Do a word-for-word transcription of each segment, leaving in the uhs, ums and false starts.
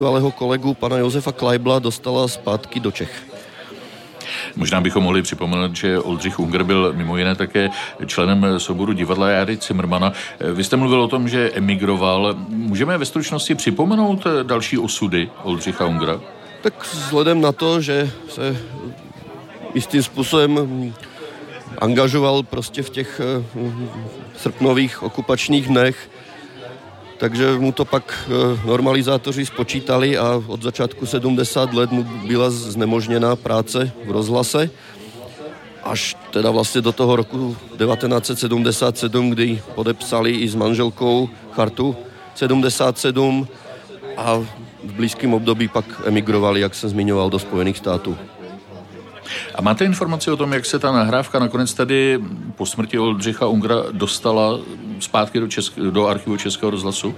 Bývalého kolegu pana Josefa Kleibla dostala zpátky do Čech. Možná bychom mohli připomenout, že Oldřich Unger byl mimo jiné také členem souboru divadla Járy Cimrmana. Vy jste mluvil o tom, že emigroval. Můžeme ve stručnosti připomenout další osudy Oldřicha Ungera? Tak vzhledem na to, že se jistým způsobem angažoval prostě v těch srpnových okupačních dnech, takže mu to pak normalizátoři spočítali a od začátku sedmdesát let mu byla znemožněna práce v rozhlase, až teda vlastně do toho roku devatenáct set sedmdesát sedm, kdy podepsali i s manželkou chartu sedmdesát sedm a v blízkém období pak emigrovali, jak jsem zmiňoval, do Spojených států. A máte informaci o tom, jak se ta nahrávka nakonec tady po smrti Oldřicha Ungera dostala zpátky do, Česk- do archivu Českého rozhlasu?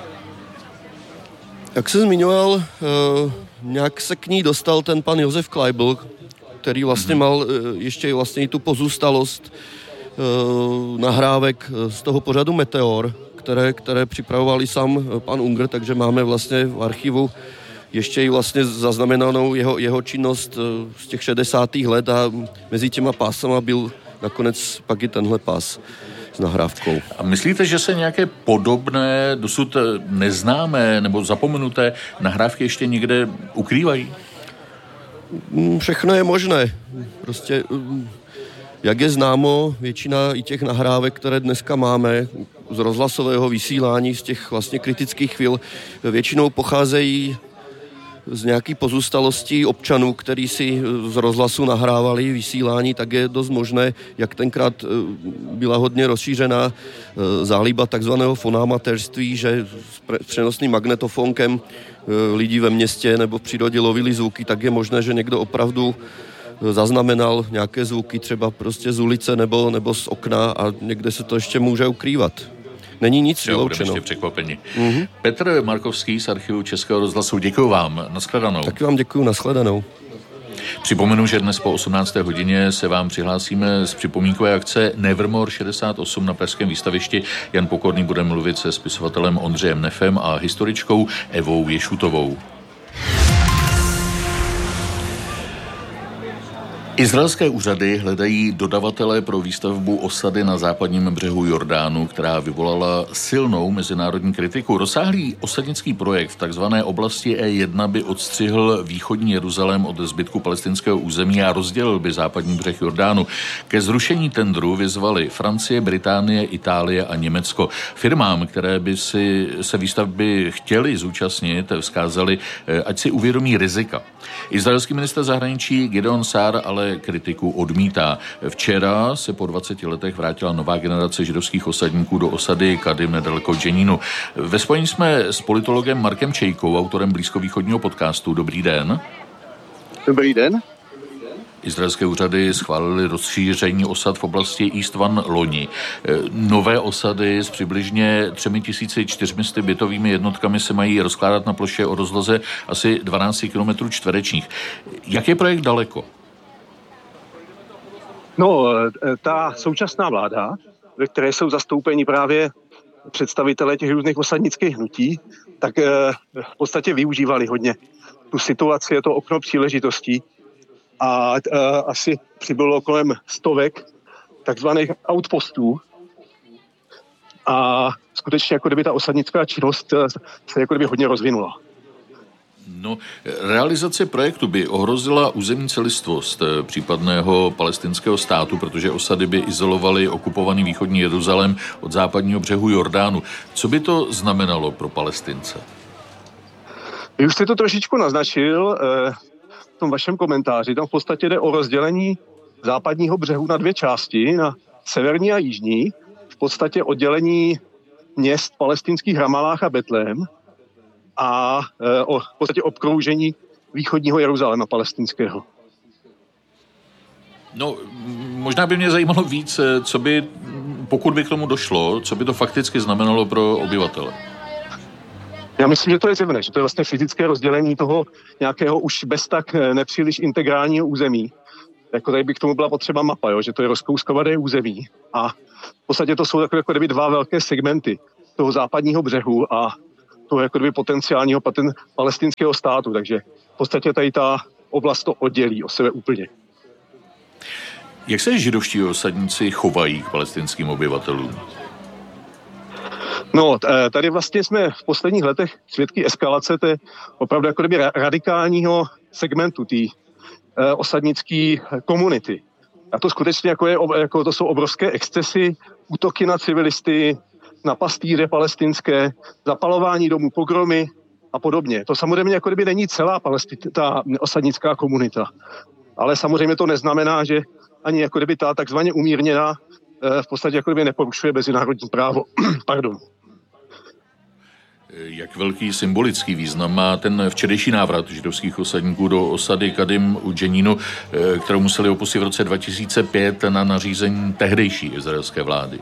Jak jsem zmiňoval, eh, nějak se k ní dostal ten pan Josef Kleibl, který vlastně mm-hmm. mal eh, ještě vlastně tu pozůstalost eh, nahrávek z toho pořadu Meteor, které, které připravoval i sám pan Unger, takže máme vlastně v archivu ještě i vlastně zaznamenanou jeho, jeho činnost z těch šedesátých let a mezi těma pásama byl nakonec pak i tenhle pás s nahrávkou. A myslíte, že se nějaké podobné, dosud neznámé nebo zapomenuté nahrávky ještě někde ukrývají? Všechno je možné. Prostě, jak je známo, většina i těch nahrávek, které dneska máme z rozhlasového vysílání, z těch vlastně kritických chvil, většinou pocházejí z nějaký pozůstalostí občanů, kteří si z rozhlasu nahrávali vysílání, tak je dost možné, jak tenkrát byla hodně rozšířená záliba takzvaného fonámatérství, že s přenosným magnetofonkem lidi ve městě nebo v přírodě lovili zvuky, tak je možné, že někdo opravdu zaznamenal nějaké zvuky třeba prostě z ulice nebo, nebo z okna a někde se to ještě může ukrývat. Není nic vyloučeno. Budeme překvapení. Mm-hmm. Petr Markovský z archivu Českého rozhlasu, děkuji vám. Nashledanou. Taky vám děkuji, nashledanou. Připomenu, že dnes po osmnácté hodině se vám přihlásíme z připomínkové akce Nevermore šedesát osm na pražském výstavišti. Jan Pokorný bude mluvit se spisovatelem Ondřejem Nefem a historičkou Evou Ješutovou. Izraelské úřady hledají dodavatele pro výstavbu osady na západním břehu Jordánu, která vyvolala silnou mezinárodní kritiku. Rozsáhlý osadnický projekt v takzvané oblasti E jedna by odstřihl východní Jeruzalém od zbytku palestinského území a rozdělil by západní břeh Jordánu. Ke zrušení tendru vyzvali Francie, Británie, Itálie a Německo. Firmám, které by si se výstavby chtěly zúčastnit, vzkázali, ať si uvědomí rizika. Izraelský ministr zahraničí Gideon Sa'ar ale kritiku odmítá. Včera se po dvaceti letech vrátila nová generace židovských osadníků do osady Kadim nedaleko Dženínu. Ve spojení jsme s politologem Markem Čejkou, autorem blízkovýchodního podcastu. Dobrý den. Dobrý den. Izraelské úřady schválily rozšíření osad v oblasti East One loni. Nové osady s přibližně třemi tisíci čtyřmi sty bytovými jednotkami se mají rozkládat na ploše o rozloze asi dvanáct kilometrů čtverečních. Jak je projekt daleko? No, ta současná vláda, ve které jsou zastoupeni právě představitelé těch různých osadnických hnutí, tak v podstatě využívali hodně tu situaci, je to okno příležitostí a asi přibylo kolem stovek takzvaných outpostů a skutečně jako kdyby ta osadnická činnost se jako kdyby hodně rozvinula. No, realizace projektu by ohrozila územní celistvost případného palestinského státu, protože osady by izolovaly okupovaný východní Jeruzalém od západního břehu Jordánu. Co by to znamenalo pro Palestince? Vy už jste to trošičku naznačil v tom vašem komentáři. Tam v podstatě jde o rozdělení západního břehu na dvě části, na severní a jižní. V podstatě oddělení měst palestinských Ramalách a Betlém a o, v podstatě obkroužení východního Jeruzaléma palestinského. No, možná by mě zajímalo víc, co by, pokud by k tomu došlo, co by to fakticky znamenalo pro obyvatele. Já myslím, že to je zjevné, že to je vlastně fyzické rozdělení toho nějakého už bez tak nepříliš integrálního území. Jako tady by k tomu byla potřeba mapa, jo? Že to je rozkouskované území. A v podstatě to jsou takové jako dva velké segmenty toho západního břehu a toho jako kdyby potenciálního paten, palestinského státu. Takže v podstatě tady ta oblast to oddělí o sebe úplně. Jak se židovští osadníci chovají k palestinským obyvatelům? No, tady vlastně jsme v posledních letech svědky eskalace té opravdu jako kdyby radikálního segmentu té osadnické komunity. A to skutečně jako, je, jako to jsou obrovské excesy, útoky na civilisty, na pastýře palestinské, zapalování domů, pogromy a podobně. To samozřejmě jako kdyby není celá palestin, ta osadnická komunita. Ale samozřejmě to neznamená, že ani jako kdyby ta takzvaně umírněná v podstatě jako kdyby neporušuje mezinárodní právo. Pardon. Jak velký symbolický význam má ten včerejší návrat židovských osadníků do osady Kadim u Dženínu, kterou museli opustit v roce dva tisíce pět na nařízení tehdejší izraelské vlády?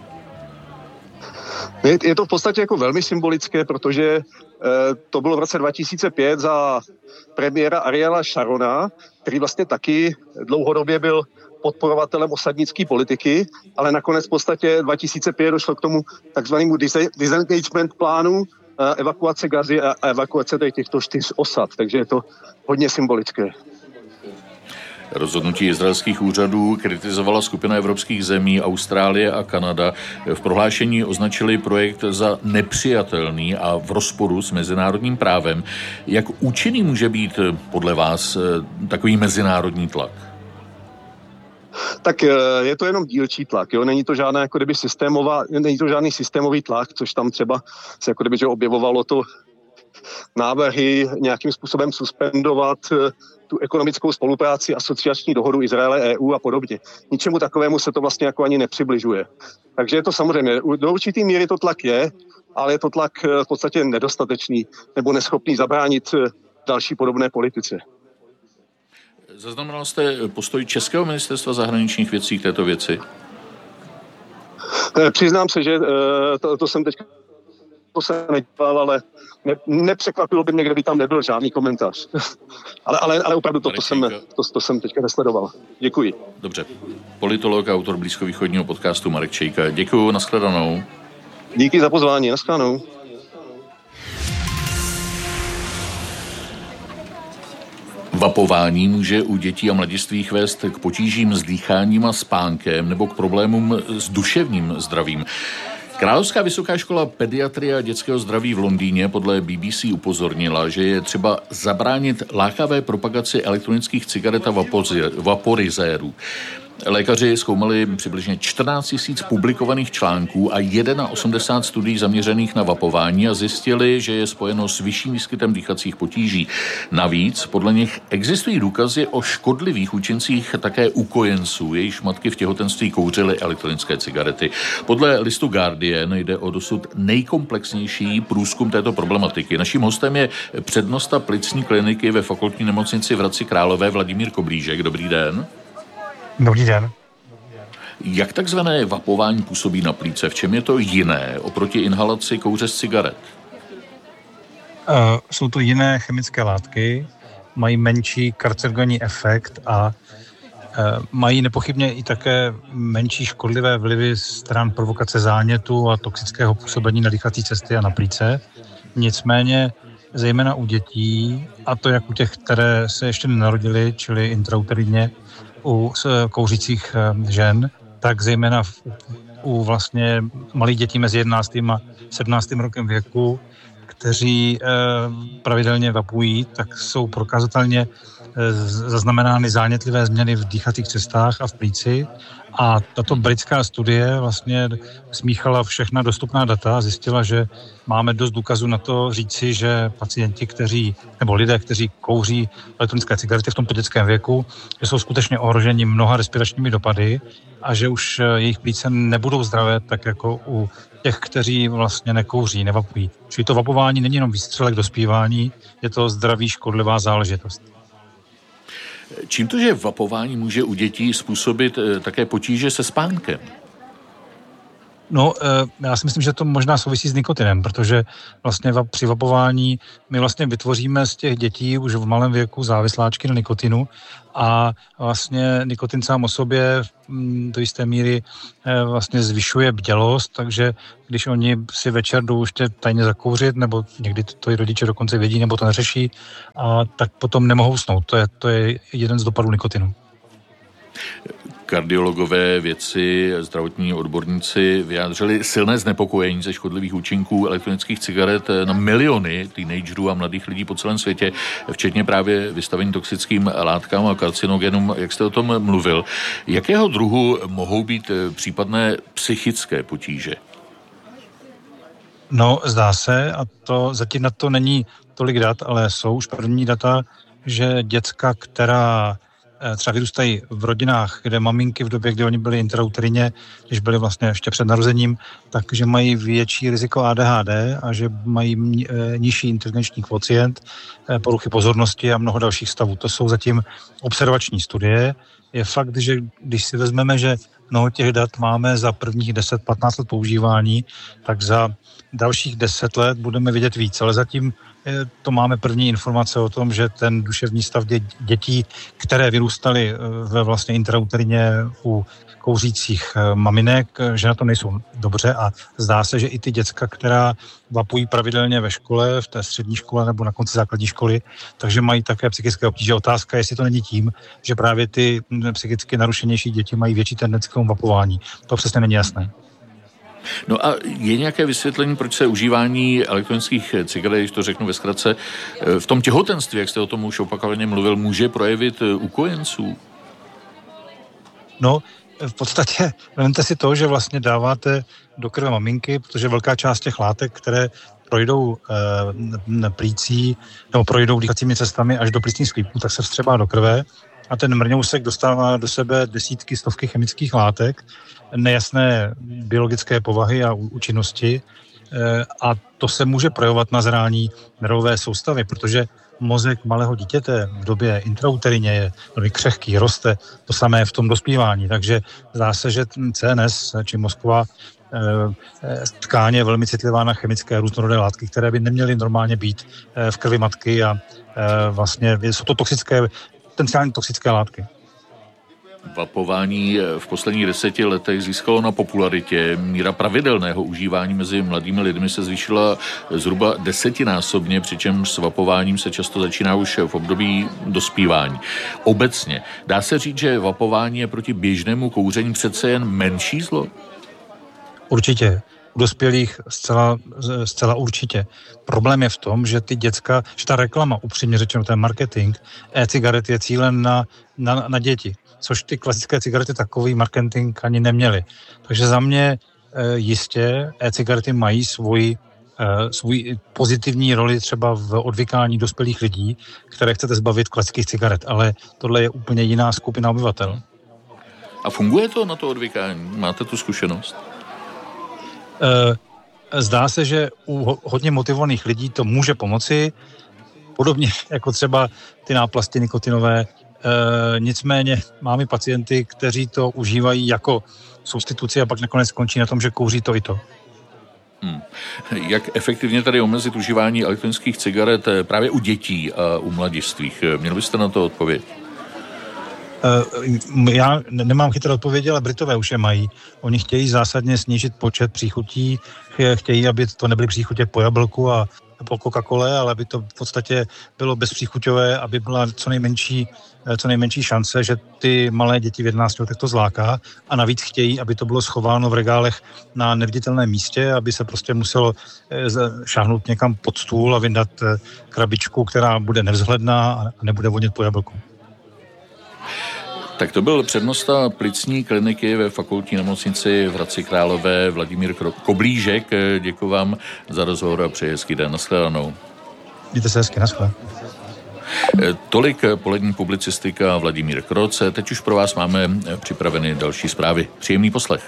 Je to v podstatě jako velmi symbolické, protože to bylo v roce dva tisíce pět za premiéra Ariela Sharona, který vlastně taky dlouhodobě byl podporovatelem osadnické politiky, ale nakonec v podstatě dva tisíce pět došlo k tomu takzvanému disengagement plánu, evakuace Gazy a evakuace těchto čtyř osad, takže je to hodně symbolické. Rozhodnutí izraelských úřadů kritizovala skupina evropských zemí, Austrálie a Kanada. V prohlášení označili projekt za nepřijatelný a v rozporu s mezinárodním právem. Jak účinný může být podle vás takový mezinárodní tlak? Tak je to jenom dílčí tlak, jo? Není to žádná jako kdyby systémová, není to žádný systémový tlak, což tam třeba se jako kdyby že objevovalo to návrhy nějakým způsobem suspendovat tu ekonomickou spolupráci, asociační dohodu Izraele, E U a podobně. Ničemu takovému se to vlastně jako ani nepřibližuje. Takže je to samozřejmě, do určitý míry to tlak je, ale je to tlak v podstatě nedostatečný nebo neschopný zabránit další podobné politice. Zaznamenal jste postoj Českého ministerstva zahraničních věcí k této věci? Přiznám se, že to, to jsem teď to jsem nedělal, ale ne, nepřekvapilo by mě, kdyby tam nebyl žádný komentář. ale, ale, ale opravdu to, to, jsem, to, to jsem teďka nesledoval. Děkuji. Dobře. Politolog a autor blízkovýchodního podcastu Marek Čejka. Děkuju, nashledanou. Díky za pozvání, nashledanou. Vapování může u dětí a mladistvých vést k potížím s dýcháním a spánkem nebo k problémům s duševním zdravím. Královská vysoká škola pediatrie a dětského zdraví v Londýně podle B B C upozornila, že je třeba zabránit lákavé propagaci elektronických cigaret a vaporizérů. Lékaři zkoumali přibližně čtrnáct tisíc publikovaných článků a osmdesát jedna studií zaměřených na vapování a zjistili, že je spojeno s vyšším výskytem dýchacích potíží. Navíc podle nich existují důkazy o škodlivých účincích také u kojenců, jejichž matky v těhotenství kouřily elektronické cigarety. Podle listu Guardian jde o dosud nejkomplexnější průzkum této problematiky. Naším hostem je přednosta plicní kliniky ve fakultní nemocnici v Hradci Králové Vladimír Koblížek. Dobrý den. Dobrý den. Jak takzvané vapování působí na plíce? V čem je to jiné oproti inhalaci kouře z cigaret? Uh, jsou to jiné chemické látky, mají menší karcinogenní efekt a uh, mají nepochybně i také menší škodlivé vlivy stran provokace zánětu a toxického působení na dýchací cesty a na plíce. Nicméně zejména u dětí, a to jak u těch, které se ještě nenarodily, čili intrauterine, u kouřících žen, tak zejména v, u vlastně malých dětí mezi jedenáctým a sedmnáctým rokem věku, kteří e, pravidelně vapují, tak jsou prokazatelně e, zaznamenány zánětlivé změny v dýchacích cestách a v plíci. A tato britská studie vlastně smíchala všechna dostupná data a zjistila, že máme dost důkazů na to říci, že pacienti, kteří, nebo lidé, kteří kouří elektronické cigarety v tomto dětském věku, že jsou skutečně ohroženi mnoha respiračními dopady a že už jejich plíce nebudou zdravé, tak jako u těch, kteří vlastně nekouří, nevapují. Čili to vapování není jenom výstřelek do zpívání, je to zdraví škodlivá záležitost. Čím to, že vapování může u dětí způsobit také potíže se spánkem? No, já si myslím, že to možná souvisí s nikotinem, protože vlastně při vapování my vlastně vytvoříme z těch dětí už v malém věku závisláčky na nikotinu a vlastně nikotin sám o sobě do jisté míry vlastně zvyšuje bdělost, takže když oni si večer jdou ještě tajně zakouřit, nebo někdy to i rodiče dokonce vědí, nebo to neřeší, a tak potom nemohou snout. To je, to je jeden z dopadů nikotinu. Kardiologové, vědci, zdravotní odborníci vyjádřili silné znepokojení ze škodlivých účinků elektronických cigaret na miliony teenagerů a mladých lidí po celém světě, včetně právě vystavení toxickým látkám a karcinogenům, jak jste o tom mluvil. Jakého druhu mohou být případné psychické potíže? No, zdá se, a to zatím na to není tolik dat, ale jsou už první data, že děcka, která třeba vyrůstají v rodinách, kde maminky v době, kdy oni byli intrauterině, když byli vlastně ještě před narozením, takže mají větší riziko A D H D a že mají nižší inteligenční kvocient, poruchy pozornosti a mnoho dalších stavů. To jsou zatím observační studie. Je fakt, že když si vezmeme, že mnoho těch dat máme za prvních deset patnáct let používání, tak za dalších deset let budeme vidět víc, ale zatím to máme první informace o tom, že ten duševní stav dětí, které vyrůstaly ve vlastně intrauterině u kouřících maminek, že na to nejsou dobře a zdá se, že i ty děcka, která vapují pravidelně ve škole, v té střední škole nebo na konci základní školy, takže mají také psychické obtíže. Otázka, jestli to není tím, že právě ty psychicky narušenější děti mají větší tendenci k tomu vapování. To přesně není jasné. No a je nějaké vysvětlení, proč se užívání elektronických cigaret, když to řeknu ve zkratce, v tom těhotenství, jak jste o tom už opakovaně mluvil, může projevit u kojenců? No, v podstatě vemte si to, že vlastně dáváte do krve maminky, protože velká část těch látek, které projdou e, plící nebo projdou dýchacími cestami až do plicních sklípků, tak se vstřebá do krve a ten mrňousek dostává do sebe desítky, stovky chemických látek, nejasné biologické povahy a účinnosti a to se může projevovat na zrání nervové soustavy, protože mozek malého dítěte v době intrauterině je velmi křehký, roste, to samé v tom dospívání, takže zdá se, že C N S či mozková tkáň je velmi citlivá na chemické různorodé látky, které by neměly normálně být v krvi matky a vlastně jsou to toxické, potenciálně toxické látky. Vapování v posledních deseti letech získalo na popularitě. Míra pravidelného užívání mezi mladými lidmi se zvýšila zhruba desetinásobně, přičemž s vapováním se často začíná už v období dospívání. Obecně dá se říct, že vapování je proti běžnému kouření přece jen menší zlo? Určitě. U dospělých zcela, zcela určitě. Problém je v tom, že ty děcka, že ta reklama, upřímně řečeno, ten marketing, e-cigaret je cílen na, na, na děti, což ty klasické cigarety takový marketing ani neměly. Takže za mě e, jistě e-cigarety mají svůj, e, svůj pozitivní roli třeba v odvykání dospělých lidí, které chcete zbavit klasických cigaret, ale tohle je úplně jiná skupina obyvatel. A funguje to na to odvykání? Máte tu zkušenost? Zdá se, že u hodně motivovaných lidí to může pomoci, podobně jako třeba ty náplasti nikotinové. Nicméně máme pacienty, kteří to užívají jako substituci a pak nakonec skončí na tom, že kouří to i to. Hmm. Jak efektivně tady omezit užívání elektronických cigaret právě u dětí a u mladistvých? Měl byste na to odpověď? Já nemám chytré odpovědi, ale Britové už je mají. Oni chtějí zásadně snížit počet příchutí, chtějí, aby to nebyly příchutě po jablku a po Coca-Cole, ale aby to v podstatě bylo bezpříchuťové, aby byla co nejmenší, co nejmenší šance, že ty malé děti v jedenácti letech to zláká a navíc chtějí, aby to bylo schováno v regálech na neviditelném místě, aby se prostě muselo šáhnout někam pod stůl a vyndat krabičku, která bude nevzhledná a nebude vonět po jablku. Tak to byl přednosta plicní kliniky ve fakultní nemocnici v Hradci Králové Vladimír Koblížek. Děkuji vám za rozhovor a přeji hezký den. Nashledanou. Mějte se hezky, nashledanou. Tolik polední publicistika Vladimír Kroc. Teď už pro vás máme připraveny další zprávy. Příjemný poslech.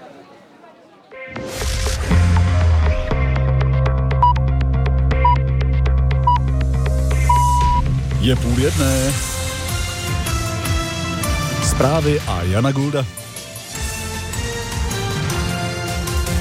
Je půl jedné. Zprávy a Jana Gulda.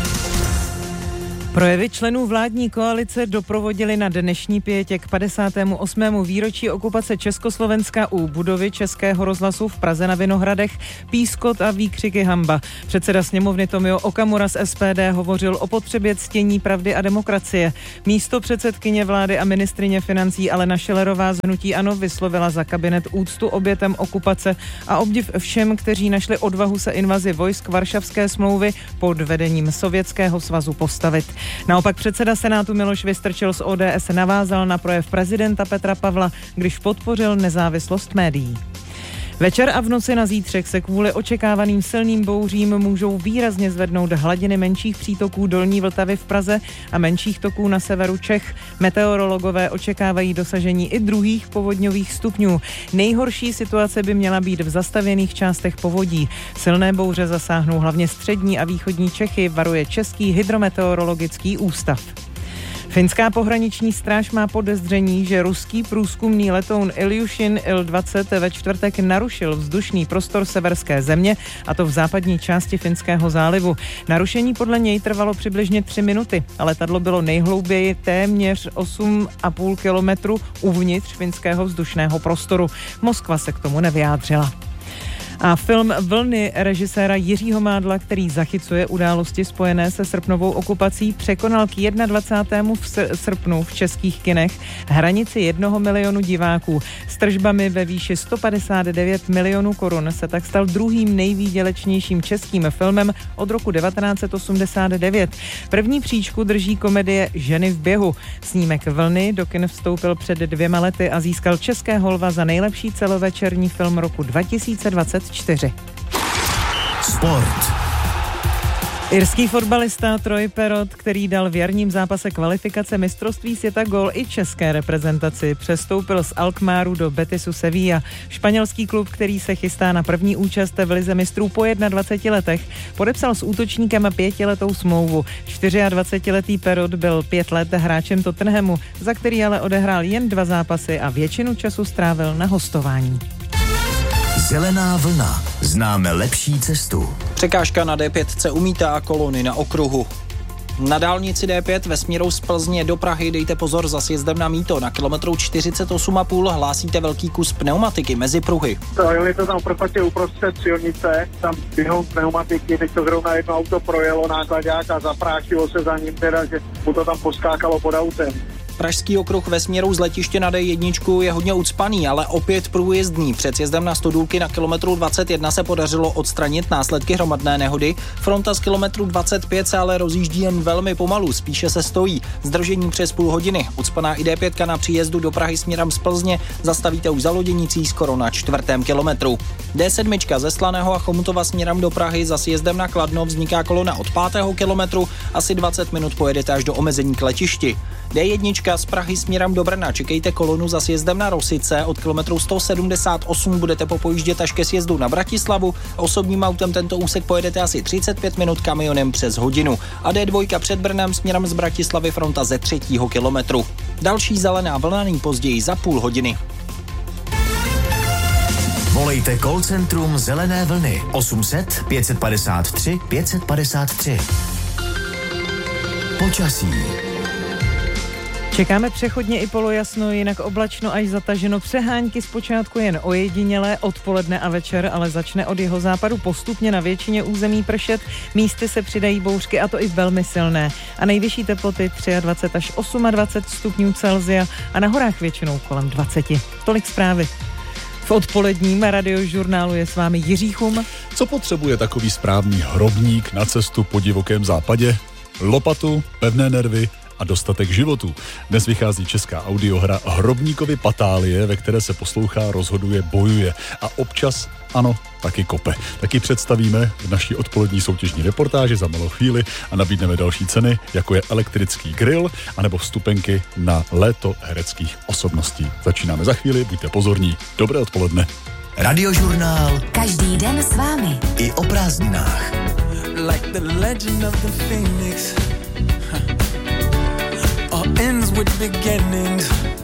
Projevy členů vládní koalice doprovodili na dnešní pětě k padesátému osmému výročí okupace Československa u budovy Českého rozhlasu v Praze na Vinohradech pískot a výkřiky hamba. Předseda sněmovny Tomio Okamura z S P D hovořil o potřebě ctění pravdy a demokracie. Místo předsedkyně vlády a ministryně financí Alena Schillerová z hnutí ANO vyslovila za kabinet úctu obětem okupace a obdiv všem, kteří našli odvahu se invazi vojsk Varšavské smlouvy pod vedením Sovětského svazu postavit. Naopak předseda Senátu Miloš Vystrčil z O D S navázal na projev prezidenta Petra Pavla, když podpořil nezávislost médií. Večer a v noci na zítřek se kvůli očekávaným silným bouřím můžou výrazně zvednout hladiny menších přítoků Dolní Vltavy v Praze a menších toků na severu Čech. Meteorologové očekávají dosažení i druhých povodňových stupňů. Nejhorší situace by měla být v zastavěných částech povodí. Silné bouře zasáhnou hlavně střední a východní Čechy, varuje Český hydrometeorologický ústav. Finská pohraniční stráž má podezření, že ruský průzkumný letoun Ilyushin Il dvacet ve čtvrtek narušil vzdušný prostor severské země, a to v západní části Finského zálivu. Narušení podle něj trvalo přibližně tři minuty a letadlo bylo nejhlouběji téměř osm a půl kilometru uvnitř finského vzdušného prostoru. Moskva se k tomu nevyjádřila. A film Vlny režiséra Jiřího Mádla, který zachycuje události spojené se srpnovou okupací, překonal k dvacátému prvnímu v srpnu v českých kinech hranici jednoho milionu diváků. S tržbami ve výši sto padesát devět milionů korun se tak stal druhým nejvýdělečnějším českým filmem od roku devatenáct set osmdesát devět. První příčku drží komedie Ženy v běhu. Snímek Vlny do kin vstoupil před dvěma lety a získal Českého lva za nejlepší celovečerní film roku dva tisíce dvacet čtyři. Sport. Irský fotbalista Troy Parrott, který dal v jarním zápase kvalifikace mistrovství světa gól i české reprezentaci, přestoupil z Alkmaru do Betisu Sevilla. Španělský klub, který se chystá na první účast v lize mistrů po dvaceti jedné letech, podepsal s útočníkem pětiletou smlouvu. dvacetčtyřletý Parrott byl pět let hráčem Tottenhamu, za který ale odehrál jen dva zápasy a většinu času strávil na hostování. Zelená vlna. Známe lepší cestu. Překážka na D pět umítá a kolony na okruhu. Na dálnici D pět ve směru z Plzně do Prahy dejte pozor za sjezdem na mýto. Na kilometru čtyřicet osm a půl hlásíte velký kus pneumatiky mezi pruhy. To je to tam v podstatě uprostřed silnice, tam běhou pneumatiky, teď to zrovna jedno auto projelo nákladák a zaprášilo se za ním teda, že mu to tam poskákalo pod autem. Pražský okruh ve směru z letiště na D jedna je hodně ucpaný, ale opět průjezdný. Před sjezdem na Stodůlky na kilometru dvacet jedna se podařilo odstranit následky hromadné nehody. Fronta z kilometru dvacet pět se ale rozjíždí jen velmi pomalu, spíše se stojí. Zdržení přes půl hodiny. Ucpaná i D pět na příjezdu do Prahy směrem z Plzně zastavíte už za Loděnicí skoro na čtvrtém kilometru. D sedm ze Slaného a Chomutova směrem do Prahy za sjezdem na Kladno vzniká kolona od pátého kilometru, asi dvacet minut pojedete až do omezení k letišti. D jedna z Prahy směrem do Brna čekejte kolonu za sjezdem na Rosice, od kilometru sto sedmdesát osm budete popojíždět až ke sjezdu na Bratislavu, osobním autem tento úsek pojedete asi třicet pět minut, kamionem přes hodinu a D dva před Brnem směrem z Bratislavy fronta ze třetího kilometru. Další zelená vlna nejpozději za půl hodiny. Volejte call centrum Zelené vlny osm set pět padesát tři pět padesát tři. Počasí. Čekáme přechodně i polojasno, jinak oblačno až zataženo. Přehánky zpočátku jen ojedinělé, odpoledne a večer, ale začne od jeho západu postupně na většině území pršet. Místy se přidají bouřky, a to i velmi silné. A nejvyšší teploty dvacet tři až dvacet osm stupňů Celsia a na horách většinou kolem dvacet. Tolik zprávy. V odpoledním radiožurnálu je s vámi Jiří Chum. Co potřebuje takový správný hrobník na cestu po divokém západě? Lopatu, pevné nervy a dostatek životů. Dnes vychází česká audiohra Hrobníkovi patálie, ve které se poslouchá, rozhoduje, bojuje a občas, ano, taky kope. Taky představíme v naší odpolední soutěžní reportáži za malou chvíli a nabídneme další ceny, jako je elektrický grill anebo vstupenky na léto hereckých osobností. Začínáme za chvíli, buďte pozorní. Dobré odpoledne. Radiožurnál. Každý den s vámi. I o prázdninách. Like the legend of the phoenix. All ends with beginnings.